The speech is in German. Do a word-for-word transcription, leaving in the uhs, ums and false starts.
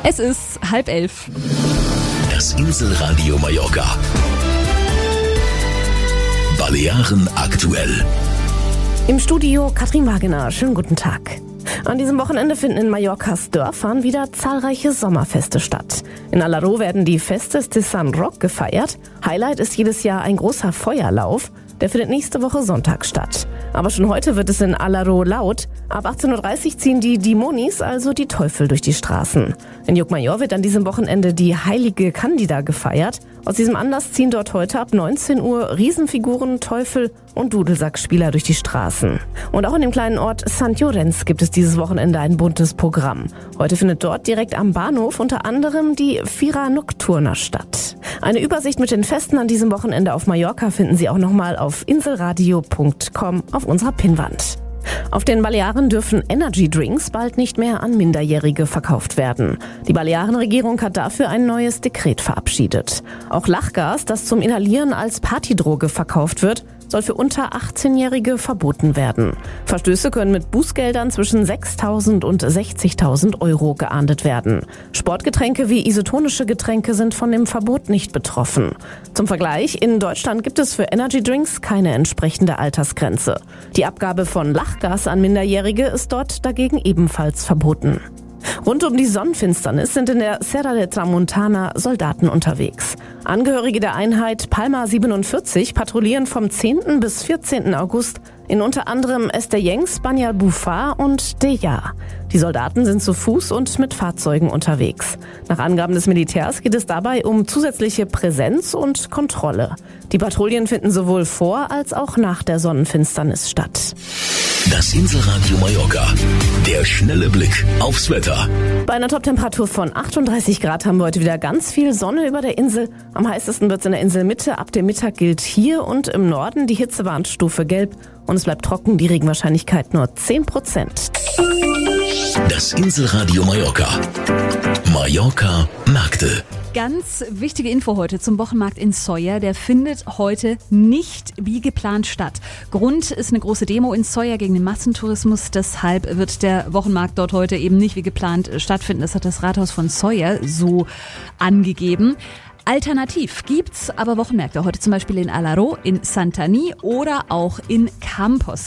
Es ist halb elf. Das Inselradio Mallorca. Balearen aktuell. Im Studio Katrin Wagener. Schönen guten Tag. An diesem Wochenende finden in Mallorcas Dörfern wieder zahlreiche Sommerfeste statt. In Alaró werden die Festes de San Roc gefeiert. Highlight ist jedes Jahr ein großer Feuerlauf. Der findet nächste Woche Sonntag statt. Aber schon heute wird es in Alaró laut. Ab achtzehn Uhr dreißig ziehen die Dimonis, also die Teufel, durch die Straßen. In Llucmajor wird an diesem Wochenende die heilige Candida gefeiert. Aus diesem Anlass ziehen dort heute ab neunzehn Uhr Riesenfiguren, Teufel und Dudelsackspieler durch die Straßen. Und auch in dem kleinen Ort Sant Llorenç gibt es dieses Wochenende ein buntes Programm. Heute findet dort direkt am Bahnhof unter anderem die Fira Nocturna statt. Eine Übersicht mit den Festen an diesem Wochenende auf Mallorca finden Sie auch nochmal auf inselradio punkt com auf unserer Pinnwand. Auf den Balearen dürfen Energy Drinks bald nicht mehr an Minderjährige verkauft werden. Die Balearenregierung hat dafür ein neues Dekret verabschiedet. Auch Lachgas, das zum Inhalieren als Partydroge verkauft wird, soll für unter achtzehnjährige verboten werden. Verstöße können mit Bußgeldern zwischen sechstausend und sechzigtausend Euro geahndet werden. Sportgetränke wie isotonische Getränke sind von dem Verbot nicht betroffen. Zum Vergleich, in Deutschland gibt es für Energy Drinks keine entsprechende Altersgrenze. Die Abgabe von Lachgas an Minderjährige ist dort dagegen ebenfalls verboten. Rund um die Sonnenfinsternis sind in der Serra de Tramuntana Soldaten unterwegs. Angehörige der Einheit Palma siebenundvierzig patrouillieren vom zehnten bis vierzehnten August in unter anderem Estellencs, Banyalbufar und Deià. Die Soldaten sind zu Fuß und mit Fahrzeugen unterwegs. Nach Angaben des Militärs geht es dabei um zusätzliche Präsenz und Kontrolle. Die Patrouillen finden sowohl vor als auch nach der Sonnenfinsternis statt. Das Inselradio Mallorca. Der schnelle Blick aufs Wetter. Bei einer Toptemperatur von achtunddreißig Grad haben wir heute wieder ganz viel Sonne über der Insel. Am heißesten wird es in der Inselmitte. Ab dem Mittag gilt hier und im Norden die Hitzewarnstufe gelb. Und es bleibt trocken, die Regenwahrscheinlichkeit nur zehn Prozent. Das Inselradio Mallorca. Mallorca Märkte. Ganz wichtige Info heute zum Wochenmarkt in Sóller. Der findet heute nicht wie geplant statt. Grund ist eine große Demo in Sóller gegen den Massentourismus. Deshalb wird der Wochenmarkt dort heute eben nicht wie geplant stattfinden. Das hat das Rathaus von Sóller so angegeben. Alternativ gibt's aber Wochenmärkte heute zum Beispiel in Alaró, in Santanyí oder auch in Campos.